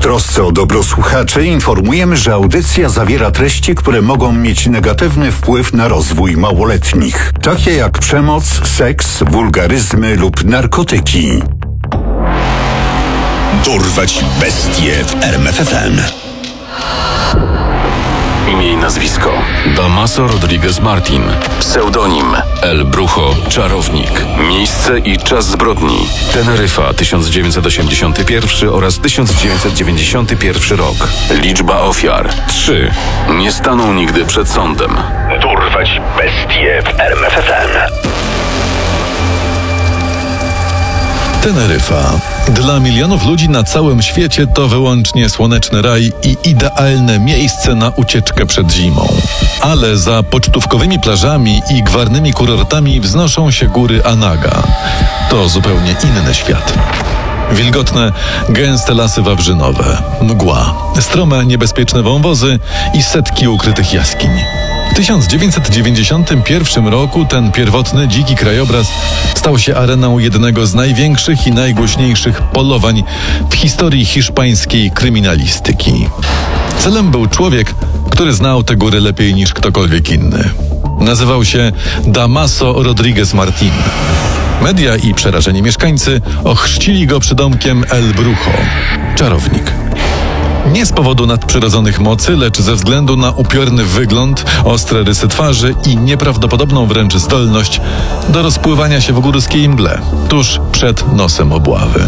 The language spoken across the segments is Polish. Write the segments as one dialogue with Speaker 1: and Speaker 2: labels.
Speaker 1: trosce o dobro słuchaczy informujemy, że audycja zawiera treści, które mogą mieć negatywny wpływ na rozwój małoletnich, takie jak przemoc, seks, wulgaryzmy lub narkotyki.
Speaker 2: Dorwać bestie w RMF FM.
Speaker 3: Imię i nazwisko: Damaso Rodriguez Martin. Pseudonim: El Brujo, czarownik. Miejsce i czas zbrodni: Teneryfa, 1981 oraz 1991 rok. Liczba ofiar: 3. Nie stanął nigdy przed sądem.
Speaker 2: Dorwać bestie w RMF FM.
Speaker 4: Teneryfa. Dla milionów ludzi na całym świecie to wyłącznie słoneczny raj i idealne miejsce na ucieczkę przed zimą. Ale za pocztówkowymi plażami i gwarnymi kurortami wznoszą się góry Anaga. To zupełnie inny świat. Wilgotne, gęste lasy wawrzynowe, mgła, strome, niebezpieczne wąwozy i setki ukrytych jaskiń. W 1991 roku ten pierwotny, dziki krajobraz stał się areną jednego z największych i najgłośniejszych polowań w historii hiszpańskiej kryminalistyki. Celem był człowiek, który znał te góry lepiej niż ktokolwiek inny. Nazywał się Damaso Rodriguez Martin. Media i przerażeni mieszkańcy ochrzcili go przydomkiem El Brujo, czarownik. Nie z powodu nadprzyrodzonych mocy, lecz ze względu na upiorny wygląd, ostre rysy twarzy i nieprawdopodobną wręcz zdolność do rozpływania się w górskiej mgle, tuż przed nosem obławy.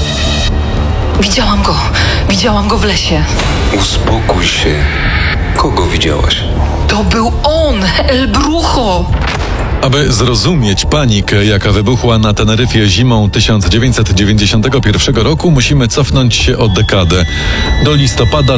Speaker 5: Widziałam go w lesie.
Speaker 6: Uspokój się. Kogo widziałaś?
Speaker 5: To był on, El Brujo.
Speaker 4: Aby zrozumieć panikę, jaka wybuchła na Teneryfie zimą 1991 roku, musimy cofnąć się o dekadę, do listopada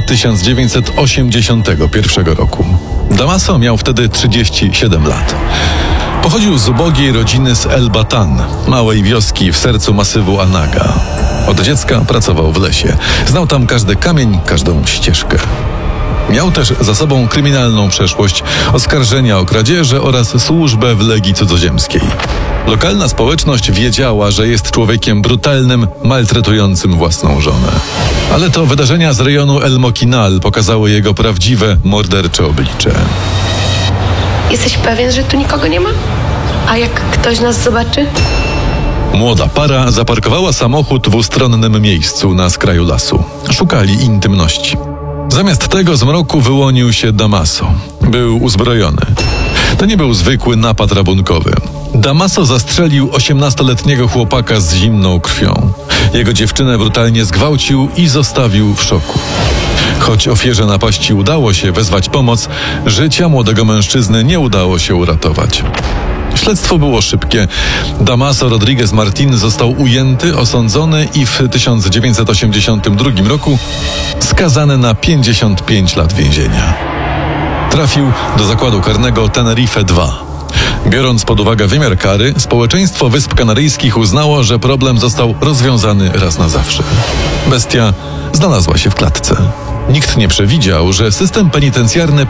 Speaker 4: 1981 roku. Damaso miał wtedy 37 lat. Pochodził z ubogiej rodziny z El Batan, małej wioski w sercu masywu Anaga. Od dziecka pracował w lesie. Znał tam każdy kamień, każdą ścieżkę. Miał też za sobą kryminalną przeszłość, oskarżenia o kradzieże oraz służbę w Legii Cudzoziemskiej. Lokalna społeczność wiedziała, że jest człowiekiem brutalnym, maltretującym własną żonę. Ale to wydarzenia z rejonu El Moquinal pokazały jego prawdziwe, mordercze oblicze.
Speaker 7: Jesteś pewien, że tu nikogo nie ma? A jak ktoś nas zobaczy?
Speaker 4: Młoda para zaparkowała samochód w ustronnym miejscu na skraju lasu. Szukali intymności. Zamiast tego z mroku wyłonił się Damaso. Był uzbrojony. To nie był zwykły napad rabunkowy. Damaso zastrzelił 18-letniego chłopaka z zimną krwią. Jego dziewczynę brutalnie zgwałcił i zostawił w szoku. Choć ofierze napaści udało się wezwać pomoc, życia młodego mężczyzny nie udało się uratować. Śledztwo było szybkie. Damaso Rodriguez Martin został ujęty, osądzony i w 1982 roku skazany na 55 lat więzienia. Trafił do zakładu karnego Tenerife 2. Biorąc pod uwagę wymiar kary, społeczeństwo Wysp Kanaryjskich uznało, że problem został rozwiązany raz na zawsze. Bestia znalazła się w klatce. Nikt nie przewidział, że system penitencjarny